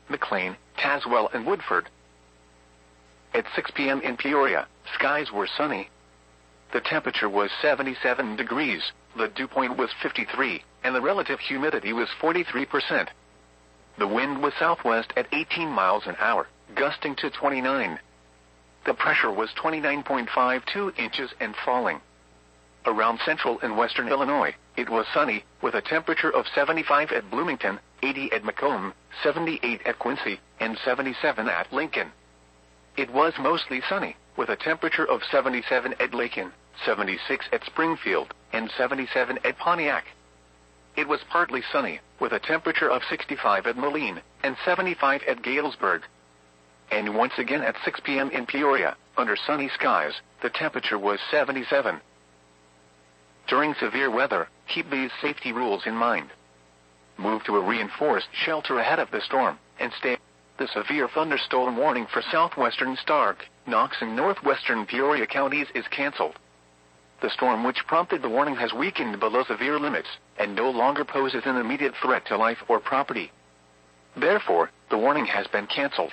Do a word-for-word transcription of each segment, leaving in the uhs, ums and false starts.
McLean, Tazewell and Woodford. At six p m in Peoria, skies were sunny. The temperature was seventy-seven degrees, the dew point was fifty-three, and the relative humidity was forty-three percent. The wind was southwest at eighteen miles an hour, gusting to twenty-nine. The pressure was twenty-nine point five two inches and falling. Around central and western Illinois, it was sunny, with a temperature of seventy-five at Bloomington, eighty at Macomb, seventy-eight at Quincy, and seventy-seven at Lincoln. It was mostly sunny, with a temperature of seventy-seven at Lincoln, seventy-six at Springfield, and seventy-seven at Pontiac. It was partly sunny, with a temperature of sixty-five at Moline, and seventy-five at Galesburg. And once again at six p m in Peoria, under sunny skies, the temperature was seventy-seven. During severe weather, keep these safety rules in mind. Move to a reinforced shelter ahead of the storm, and stay. The severe thunderstorm warning for southwestern Stark, Knox and northwestern Peoria counties is canceled. The storm which prompted the warning has weakened below severe limits, and no longer poses an immediate threat to life or property. Therefore, the warning has been canceled.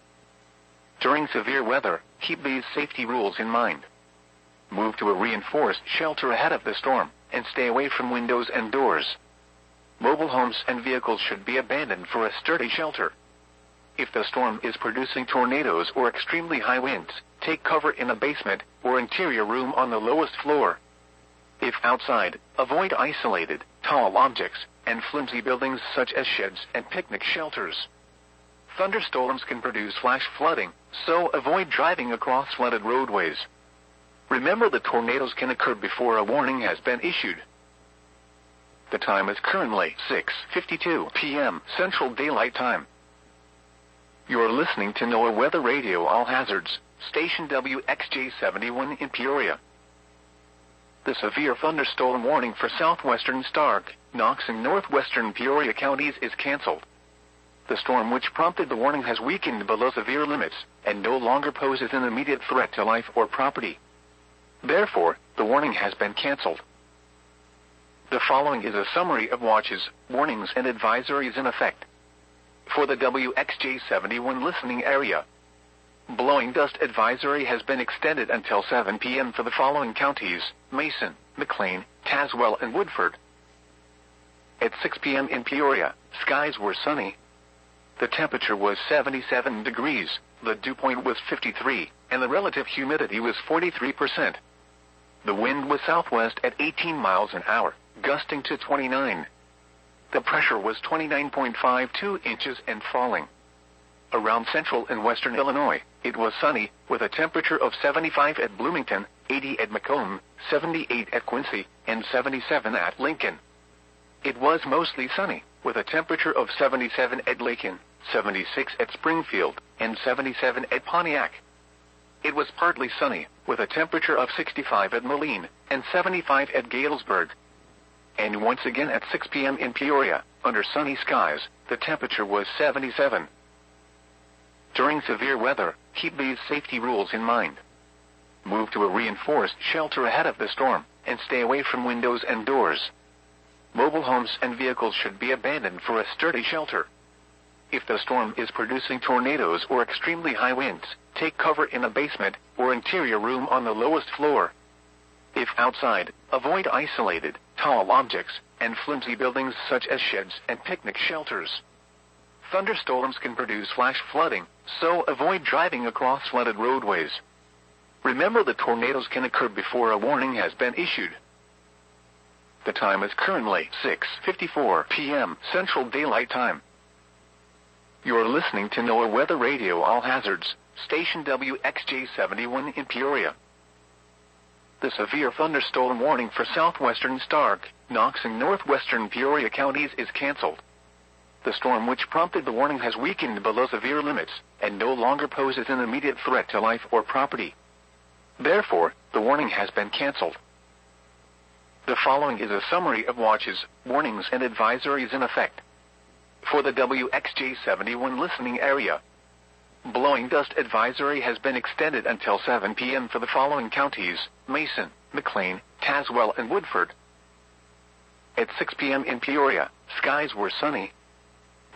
During severe weather, keep these safety rules in mind. Move to a reinforced shelter ahead of the storm, and stay away from windows and doors. Mobile homes and vehicles should be abandoned for a sturdy shelter. If the storm is producing tornadoes or extremely high winds, take cover in a basement or interior room on the lowest floor. If outside, avoid isolated, tall objects, and flimsy buildings such as sheds and picnic shelters. Thunderstorms can produce flash flooding, so avoid driving across flooded roadways. Remember that tornadoes can occur before a warning has been issued. The time is currently six fifty-two p m Central Daylight Time. You're listening to NOAA Weather Radio All Hazards, station W X J seventy-one in Peoria. The severe thunderstorm warning for southwestern Stark, Knox and northwestern Peoria counties is canceled. The storm which prompted the warning has weakened below severe limits, and no longer poses an immediate threat to life or property. Therefore, the warning has been canceled. The following is a summary of watches, warnings, and advisories in effect. For the W X J seventy-one listening area, blowing dust advisory has been extended until seven p m for the following counties: Mason, McLean, Tazewell, and Woodford. At six p m in Peoria, skies were sunny. The temperature was seventy-seven degrees, the dew point was fifty-three, and the relative humidity was forty-three percent. The wind was southwest at eighteen miles an hour, gusting to twenty-nine. The pressure was twenty-nine point five two inches and falling. Around central and western Illinois, it was sunny, with a temperature of seventy-five at Bloomington, eighty at Macomb, seventy-eight at Quincy, and seventy-seven at Lincoln. It was mostly sunny, with a temperature of seventy-seven at Lincoln, seventy-six at Springfield, and seventy-seven at Pontiac. It was partly sunny, with a temperature of sixty-five at Moline, and seventy-five at Galesburg. And once again at six p m in Peoria, under sunny skies, the temperature was seventy-seven. During severe weather, keep these safety rules in mind. Move to a reinforced shelter ahead of the storm, and stay away from windows and doors. Mobile homes and vehicles should be abandoned for a sturdy shelter. If the storm is producing tornadoes or extremely high winds, take cover in a basement or interior room on the lowest floor. If outside, avoid isolated, tall objects, and flimsy buildings such as sheds and picnic shelters. Thunderstorms can produce flash flooding, so avoid driving across flooded roadways. Remember that tornadoes can occur before a warning has been issued. The time is currently six fifty-four p m Central Daylight Time. You're listening to NOAA Weather Radio All Hazards, station W X J seventy-one in Peoria. The severe thunderstorm warning for southwestern Stark, Knox, and northwestern Peoria counties is canceled. The storm which prompted the warning has weakened below severe limits, and no longer poses an immediate threat to life or property. Therefore, the warning has been canceled. The following is a summary of watches, warnings, and advisories in effect. For the W X J seventy-one listening area, blowing dust advisory has been extended until seven p m for the following counties: Mason, McLean, Tazewell, and Woodford. At six p m in Peoria, skies were sunny.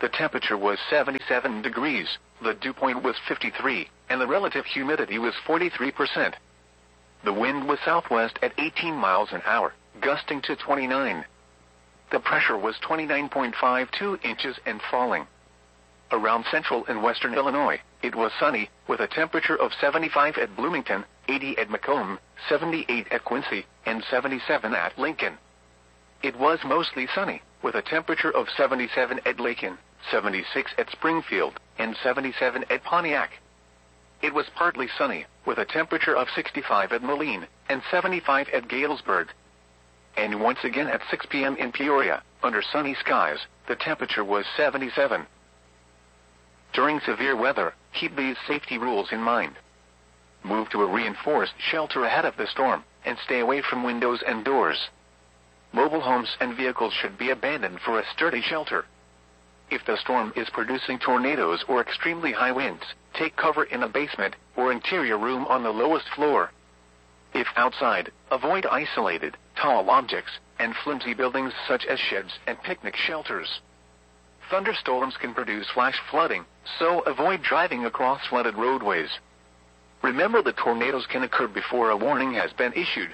The temperature was seventy-seven degrees, the dew point was fifty-three, and the relative humidity was forty-three percent. The wind was southwest at eighteen miles an hour, gusting to twenty-nine. The pressure was twenty-nine point five two inches and falling. Around central and western Illinois, it was sunny, with a temperature of seventy-five at Bloomington, eighty at Macomb, seventy-eight at Quincy, and seventy-seven at Lincoln. It was mostly sunny, with a temperature of seventy-seven at Lincoln, seventy-six at Springfield, and seventy-seven at Pontiac. It was partly sunny, with a temperature of sixty-five at Moline, and seventy-five at Galesburg. And once again at six p m in Peoria, under sunny skies, the temperature was seventy-seven. During severe weather, keep these safety rules in mind. Move to a reinforced shelter ahead of the storm, and stay away from windows and doors. Mobile homes and vehicles should be abandoned for a sturdy shelter. If the storm is producing tornadoes or extremely high winds, take cover in a basement or interior room on the lowest floor. If outside, avoid isolated, tall objects, and flimsy buildings such as sheds and picnic shelters. Thunderstorms can produce flash flooding, so avoid driving across flooded roadways. Remember that tornadoes can occur before a warning has been issued.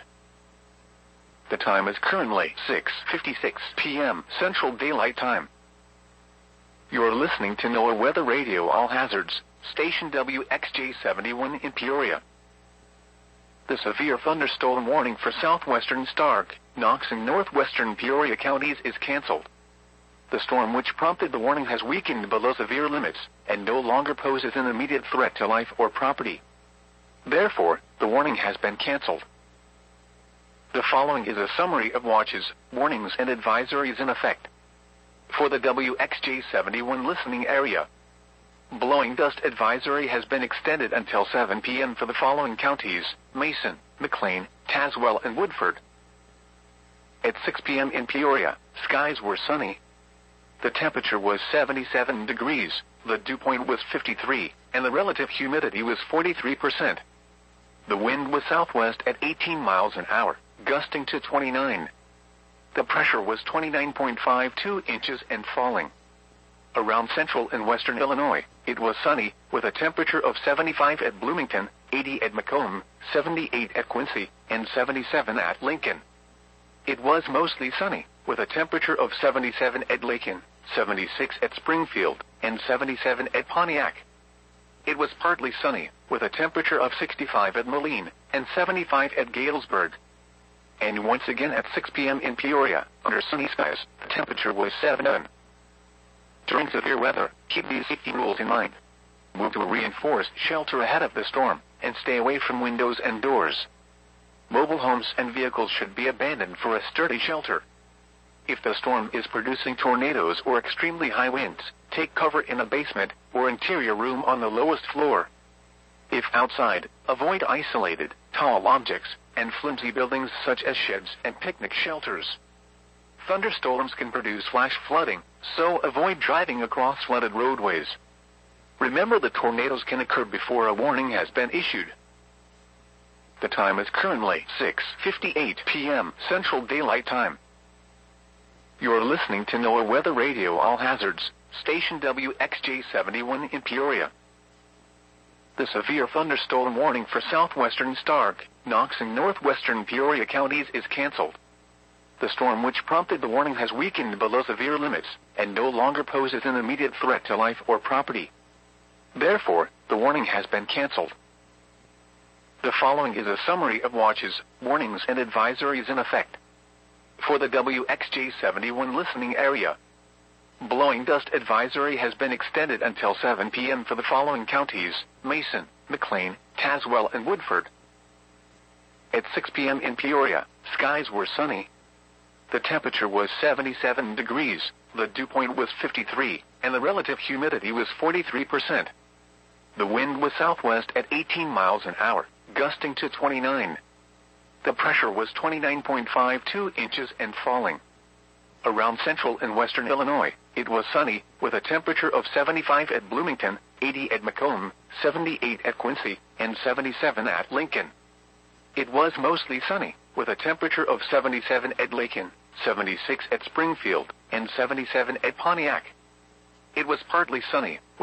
The time is currently six fifty-six p m Central Daylight Time. You are listening to NOAA Weather Radio All Hazards, station W X J seventy-one in Peoria. The severe thunderstorm warning for southwestern Stark, Knox, and northwestern Peoria counties is canceled. The storm which prompted the warning has weakened below severe limits and no longer poses an immediate threat to life or property. Therefore, the warning has been canceled. The following is a summary of watches, warnings, and advisories in effect. For the W X J seventy-one listening area, blowing dust advisory has been extended until seven p m for the following counties: Mason, McLean, Tazewell, and Woodford. At six p m in Peoria, skies were sunny. The temperature was seventy-seven degrees, the dew point was fifty-three, and the relative humidity was forty-three percent. The wind was southwest at eighteen miles an hour, gusting to twenty-nine. The pressure was twenty-nine point five two inches and falling. Around central and western Illinois, it was sunny, with a temperature of seventy-five at Bloomington, eighty at Macomb, seventy-eight at Quincy, and seventy-seven at Lincoln. It was mostly sunny, with a temperature of seventy-seven at Lincoln, seventy-six at Springfield, and seventy-seven at Pontiac. It was partly sunny, with a temperature of sixty-five at Moline, and seventy-five at Galesburg. And once again at six p m in Peoria, under sunny skies, the temperature was seventy-seven. During severe weather, keep these safety rules in mind. Move to a reinforced shelter ahead of the storm, and stay away from windows and doors. Mobile homes and vehicles should be abandoned for a sturdy shelter. If the storm is producing tornadoes or extremely high winds, take cover in a basement or interior room on the lowest floor. If outside, avoid isolated, tall objects, and flimsy buildings such as sheds and picnic shelters. Thunderstorms can produce flash flooding, so avoid driving across flooded roadways. Remember that tornadoes can occur before a warning has been issued. The time is currently six fifty-eight p m Central Daylight Time. You are listening to NOAA Weather Radio All Hazards, station W X J seventy-one in Peoria. The severe thunderstorm warning for southwestern Stark, Knox, and northwestern Peoria counties is canceled. The storm which prompted the warning has weakened below severe limits and no longer poses an immediate threat to life or property. Therefore, the warning has been canceled. The following is a summary of watches, warnings, and advisories in effect. For the W X J seventy-one listening area, blowing dust advisory has been extended until seven p m for the following counties: Mason, McLean, Tazewell, and Woodford. At six p m in Peoria, skies were sunny. The temperature was seventy-seven degrees, the dew point was fifty-three, and the relative humidity was forty-three percent. The wind was southwest at eighteen miles an hour, gusting to twenty-nine. The pressure was twenty-nine point five two inches and falling. Around central and western Illinois, it was sunny, with a temperature of seventy-five at Bloomington, eighty at Macomb, seventy-eight at Quincy, and seventy-seven at Lincoln. It was mostly sunny, with a temperature of seventy-seven at Lincoln, seventy-six at Springfield, and seventy-seven at Pontiac. It was partly sunny,